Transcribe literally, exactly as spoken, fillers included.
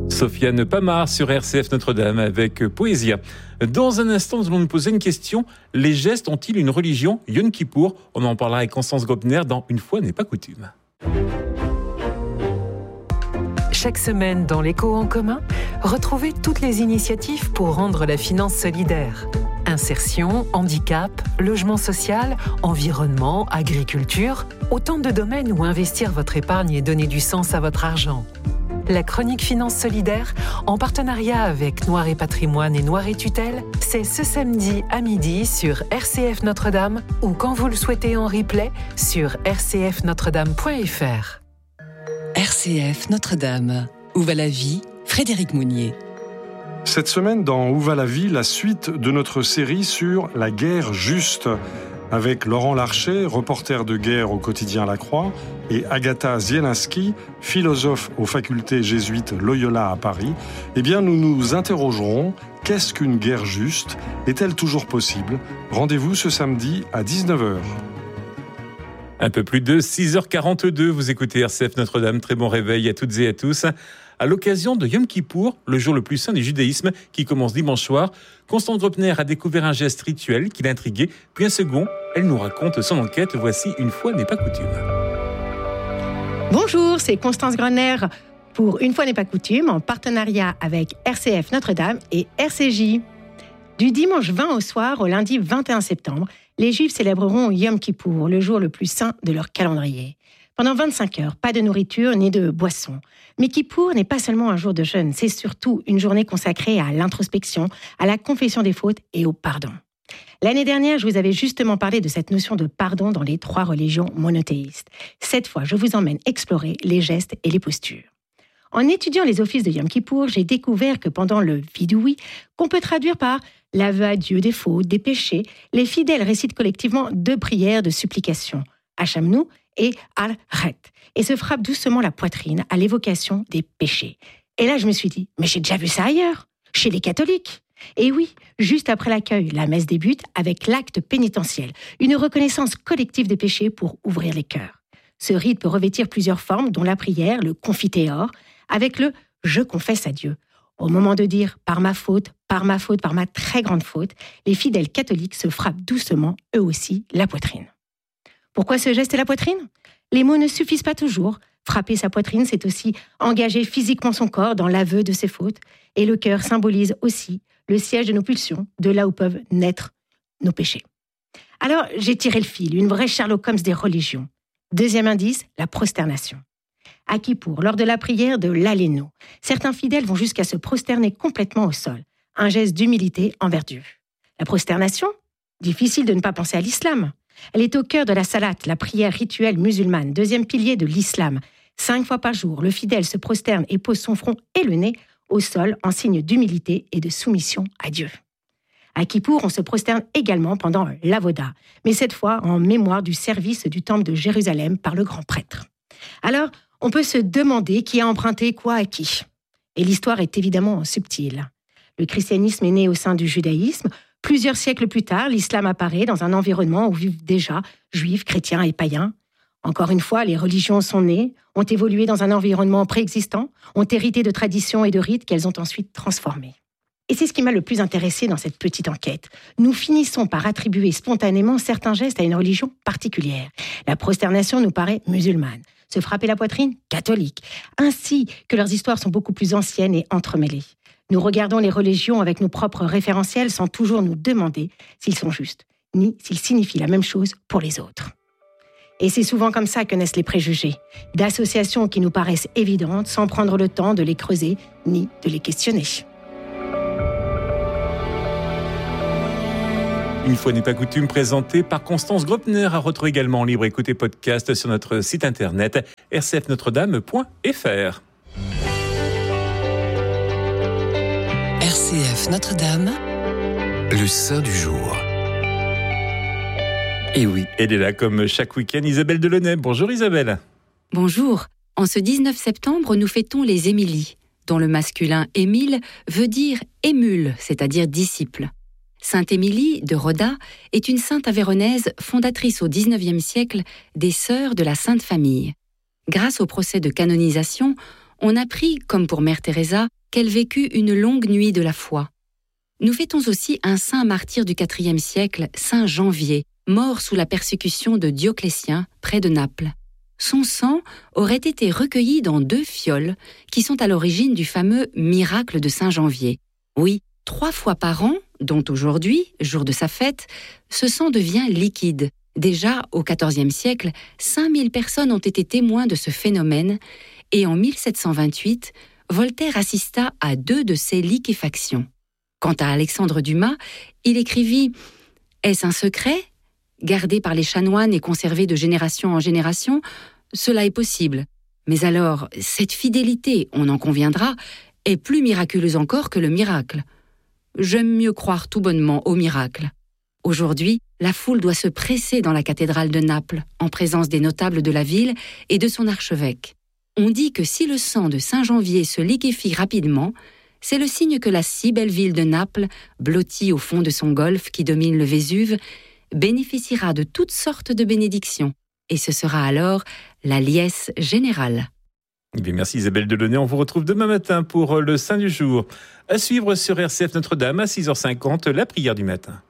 Sofiane Pamar sur R C F Notre-Dame avec Poésia. Dans un instant, nous allons nous poser une question. Les gestes ont-ils une religion? Yom Kippour, on en parlera avec Constance Gropner dans Une fois n'est pas coutume. Chaque semaine dans l'Écho en commun, retrouvez toutes les initiatives pour rendre la finance solidaire. Insertion, handicap, logement social, environnement, agriculture, autant de domaines où investir votre épargne et donner du sens à votre argent. La chronique Finance Solidaire, en partenariat avec Noir et Patrimoine et Noir et Tutelle, c'est ce samedi à midi sur R C F Notre-Dame ou quand vous le souhaitez en replay sur r c f notre dame point f r. R C F Notre-Dame. Où va la vie? Frédéric Mounier. Cette semaine, dans Où va la vie, la suite de notre série sur la guerre juste, avec Laurent Larcher, reporter de guerre au quotidien La Croix, et Agatha Zielinski, philosophe aux facultés jésuites Loyola à Paris. Eh bien, nous nous interrogerons, qu'est-ce qu'une guerre juste? Est-elle toujours possible? Rendez-vous ce samedi à dix-neuf heures. Un peu plus de six heures quarante-deux, vous écoutez R C F Notre-Dame. Très bon réveil à toutes et à tous. À l'occasion de Yom Kippour, le jour le plus saint du judaïsme qui commence dimanche soir, Constance Gropner a découvert un geste rituel qui l'a intriguée. Puis un second, elle nous raconte son enquête. Voici Une fois n'est pas coutume. Bonjour, c'est Constance Gropner pour Une fois n'est pas coutume, en partenariat avec R C F Notre-Dame et R C J. Du dimanche vingt au soir au lundi vingt et un septembre, les Juifs célébreront Yom Kippour, le jour le plus saint de leur calendrier. Pendant vingt-cinq heures, pas de nourriture ni de boisson. Mais Kippour n'est pas seulement un jour de jeûne, c'est surtout une journée consacrée à l'introspection, à la confession des fautes et au pardon. L'année dernière, je vous avais justement parlé de cette notion de pardon dans les trois religions monothéistes. Cette fois, je vous emmène explorer les gestes et les postures. En étudiant les offices de Yom Kippour, j'ai découvert que pendant le Vidui, qu'on peut traduire par « l'aveu à Dieu des fautes, des péchés », les fidèles récitent collectivement deux prières de supplication, Hachamnu et Al-Ret, et se frappent doucement la poitrine à l'évocation des péchés. Et là, je me suis dit, mais j'ai déjà vu ça ailleurs, chez les catholiques. Et oui, juste après l'accueil, la messe débute avec l'acte pénitentiel, une reconnaissance collective des péchés pour ouvrir les cœurs. Ce rite peut revêtir plusieurs formes, dont la prière, le confiteor, avec le « je confesse à Dieu ». Au moment de dire « par ma faute, par ma faute, par ma très grande faute », les fidèles catholiques se frappent doucement, eux aussi, la poitrine. Pourquoi ce geste et la poitrine? Les mots ne suffisent pas toujours. Frapper sa poitrine, c'est aussi engager physiquement son corps dans l'aveu de ses fautes. Et le cœur symbolise aussi le siège de nos pulsions, de là où peuvent naître nos péchés. Alors, j'ai tiré le fil, une vraie Sherlock Holmes des religions. Deuxième indice, la prosternation. À Kippour, lors de la prière de l'Aléno, certains fidèles vont jusqu'à se prosterner complètement au sol. Un geste d'humilité envers Dieu. La prosternation? Difficile de ne pas penser à l'islam. Elle est au cœur de la salat, la prière rituelle musulmane, deuxième pilier de l'islam. Cinq fois par jour, le fidèle se prosterne et pose son front et le nez au sol en signe d'humilité et de soumission à Dieu. À Kippour, on se prosterne également pendant l'avoda, mais cette fois en mémoire du service du temple de Jérusalem par le grand prêtre. Alors, on peut se demander qui a emprunté quoi à qui. Et l'histoire est évidemment subtile. Le christianisme est né au sein du judaïsme. Plusieurs siècles plus tard, l'islam apparaît dans un environnement où vivent déjà juifs, chrétiens et païens. Encore une fois, les religions sont nées, ont évolué dans un environnement préexistant, ont hérité de traditions et de rites qu'elles ont ensuite transformés. Et c'est ce qui m'a le plus intéressé dans cette petite enquête. Nous finissons par attribuer spontanément certains gestes à une religion particulière. La prosternation nous paraît musulmane, se frapper la poitrine, catholique, ainsi que leurs histoires sont beaucoup plus anciennes et entremêlées. Nous regardons les religions avec nos propres référentiels sans toujours nous demander s'ils sont justes, ni s'ils signifient la même chose pour les autres. Et c'est souvent comme ça que naissent les préjugés, d'associations qui nous paraissent évidentes sans prendre le temps de les creuser ni de les questionner. Une fois n'est pas coutume, présentée par Constance Gropner, à retrouver également en libre écoute et podcast sur notre site internet r c f notre dame point f r. R C F Notre-Dame, le saint du jour. Et oui, elle est là comme chaque week-end, Isabelle Delaunay. Bonjour Isabelle. Bonjour. En ce dix-neuf septembre, nous fêtons les Émilies, dont le masculin Émile veut dire émule, c'est-à-dire disciple. Sainte Émilie de Roda est une sainte avéronaise fondatrice au dix-neuvième siècle des Sœurs de la Sainte Famille. Grâce au procès de canonisation, on a pris, comme pour Mère Teresa, qu'elle vécut une longue nuit de la foi. Nous fêtons aussi un saint martyr du quatrième siècle, saint Janvier, mort sous la persécution de Dioclétien, près de Naples. Son sang aurait été recueilli dans deux fioles qui sont à l'origine du fameux miracle de saint Janvier. Oui, trois fois par an, dont aujourd'hui, jour de sa fête, ce sang devient liquide. Déjà, au quatorzième siècle, cinq mille personnes ont été témoins de ce phénomène et en mille sept cent vingt-huit, Voltaire assista à deux de ces liquéfactions. Quant à Alexandre Dumas, il écrivit « Est-ce un secret ? Gardé par les chanoines et conservé de génération en génération, cela est possible. Mais alors, cette fidélité, on en conviendra, est plus miraculeuse encore que le miracle. J'aime mieux croire tout bonnement au miracle. Aujourd'hui, la foule doit se presser dans la cathédrale de Naples, en présence des notables de la ville et de son archevêque. On dit que si le sang de saint Janvier se liquéfie rapidement, c'est le signe que la si belle ville de Naples, blottie au fond de son golfe qui domine le Vésuve, bénéficiera de toutes sortes de bénédictions. Et ce sera alors la liesse générale. Eh bien, merci Isabelle Delaunay. On vous retrouve demain matin pour le Saint du jour. À suivre sur R C F Notre-Dame à six heures cinquante, la prière du matin.